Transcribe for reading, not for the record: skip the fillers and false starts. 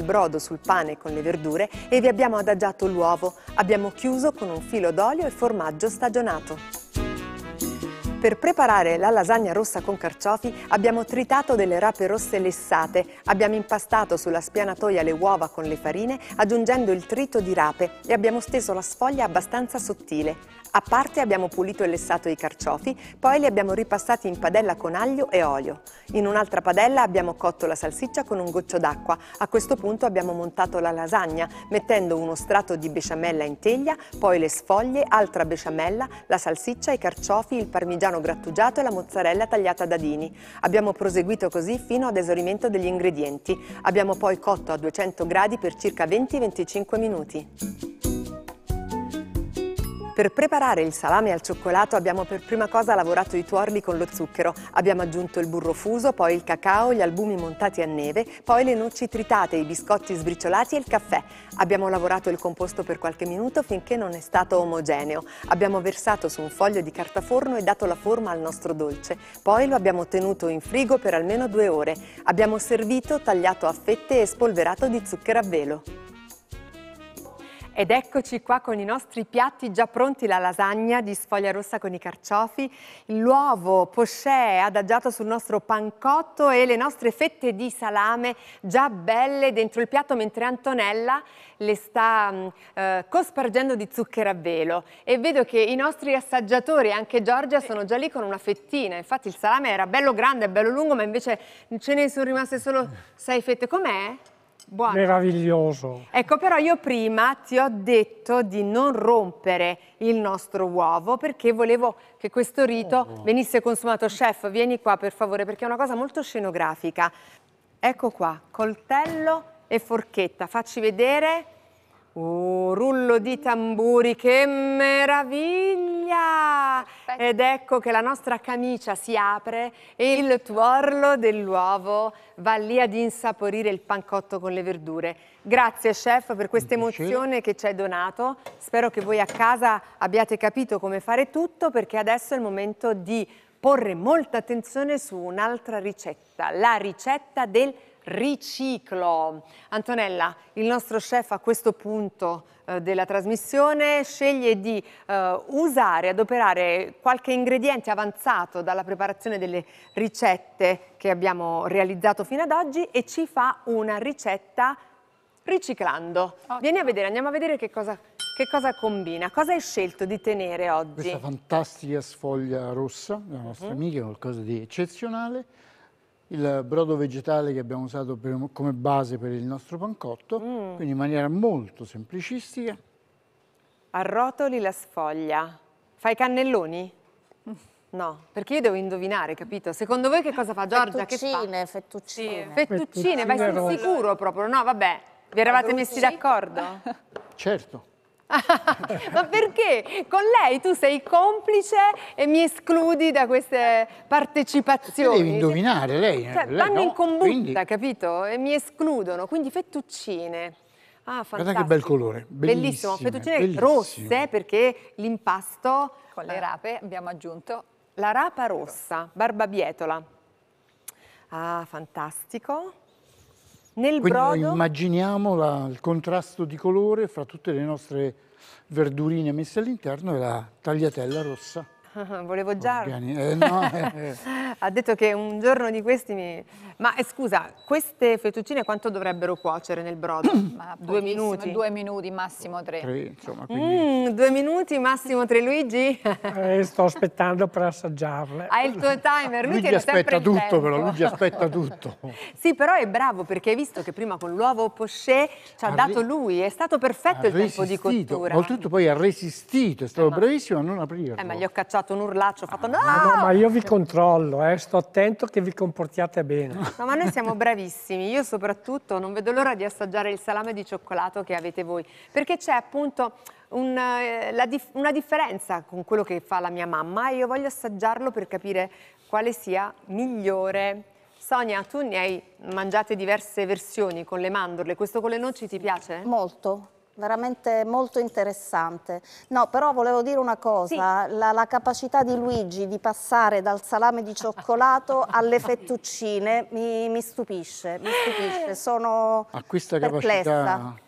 brodo sul pane con le verdure e vi abbiamo adagiato l'uovo. Abbiamo chiuso con un filo d'olio e formaggio stagionato. Per preparare la lasagna rossa con carciofi abbiamo tritato delle rape rosse lessate, abbiamo impastato sulla spianatoia le uova con le farine aggiungendo il trito di rape e abbiamo steso la sfoglia abbastanza sottile. A parte abbiamo pulito e lessato i carciofi, poi li abbiamo ripassati in padella con aglio e olio. In un'altra padella abbiamo cotto la salsiccia con un goccio d'acqua. A questo punto abbiamo montato la lasagna mettendo uno strato di besciamella in teglia, poi le sfoglie, altra besciamella, la salsiccia, i carciofi, il parmigiano grattugiato e la mozzarella tagliata a dadini. Abbiamo proseguito così fino ad esaurimento degli ingredienti. Abbiamo poi cotto a 200 gradi per circa 20-25 minuti. Per preparare il salame al cioccolato abbiamo per prima cosa lavorato i tuorli con lo zucchero, abbiamo aggiunto il burro fuso, poi il cacao, gli albumi montati a neve, poi le noci tritate, i biscotti sbriciolati e il caffè. Abbiamo lavorato il composto per qualche minuto finché non è stato omogeneo. Abbiamo versato su un foglio di carta forno e dato la forma al nostro dolce. Poi lo abbiamo tenuto in frigo per almeno 2 ore. Abbiamo servito tagliato a fette e spolverato di zucchero a velo. Ed eccoci qua con i nostri piatti già pronti, la lasagna di sfoglia rossa con i carciofi, l'uovo poché adagiato sul nostro pancotto e le nostre fette di salame già belle dentro il piatto mentre Antonella le sta cospargendo di zucchero a velo. E vedo che i nostri assaggiatori, anche Giorgia, sono già lì con una fettina. Infatti il salame era bello grande, bello lungo, ma invece ce ne sono rimaste solo 6 fette. Com'è? Buono. Meraviglioso. Ecco, però io prima ti ho detto di non rompere il nostro uovo perché volevo che questo rito venisse consumato. Chef, vieni qua per favore perché è una cosa molto scenografica. Ecco qua, coltello e forchetta. Facci vedere. Rullo di tamburi, che meraviglia! Perfetto. Ed ecco che la nostra camicia si apre e il tuorlo dell'uovo va lì ad insaporire il pancotto con le verdure. Grazie chef per questa emozione che ci hai donato. Spero che voi a casa abbiate capito come fare tutto perché adesso è il momento di porre molta attenzione su un'altra ricetta, la ricetta del riciclo. Antonella, il nostro chef a questo punto della trasmissione sceglie di adoperare qualche ingrediente avanzato dalla preparazione delle ricette che abbiamo realizzato fino ad oggi e ci fa una ricetta riciclando. Ottimo. Vieni a vedere, andiamo a vedere che cosa combina. Cosa hai scelto di tenere oggi? Questa fantastica sfoglia rossa della nostra amica, qualcosa di eccezionale. Il brodo vegetale che abbiamo usato come base per il nostro pancotto, quindi in maniera molto semplicistica. Arrotoli la sfoglia. Fai cannelloni? No, perché io devo indovinare, capito? Secondo voi che cosa fa Giorgia? Fettuccine, che fa? fettuccine. Fettuccine, vai sul sicuro proprio. No, vabbè, vi eravate messi d'accordo? Certo. Ma perché? Con lei tu sei complice e mi escludi da queste partecipazioni. Devi indovinare lei. Cioè, lei vanno no, in combutta, quindi... capito? E mi escludono, quindi fettuccine. Ah, fantastico. Guarda che bel colore, bellissimo. Fettuccine bellissime. Rosse perché l'impasto... Con le rape abbiamo aggiunto la rapa rossa, barbabietola. Ah, fantastico. Nel Quindi brodo... immaginiamo il contrasto di colore fra tutte le nostre verdurine messe all'interno e la tagliatella rossa. Volevo già... Ha detto che un giorno di questi mi... Ma scusa, queste fettuccine quanto dovrebbero cuocere nel brodo? 2 minuti? 2 minuti, massimo 3. 3, insomma, quindi... 2 minuti, massimo 3, Luigi? Sto aspettando per assaggiarle. Hai il tuo timer, Luigi aspetta tutto però, Luigi aspetta tutto. Sì, però è bravo perché hai visto che prima con l'uovo poché ci ha dato lui, è stato perfetto il tempo di cottura. Oltretutto poi ha resistito, è stato bravissimo a non aprirlo. Ma gli ho cacciato un urlaccio, ho fatto no! No, ma io vi controllo, sto attento che vi comportiate bene. No, ma noi siamo bravissimi, io soprattutto non vedo l'ora di assaggiare il salame di cioccolato che avete voi, perché c'è appunto una differenza con quello che fa la mia mamma e io voglio assaggiarlo per capire quale sia migliore. Sonia, tu ne hai mangiate diverse versioni con le mandorle, questo con le noci ti piace? Molto. veramente molto interessante. No, però volevo dire una cosa, la capacità di Luigi di passare dal salame di cioccolato alle fettuccine mi stupisce, sono A questa perplessa. capacità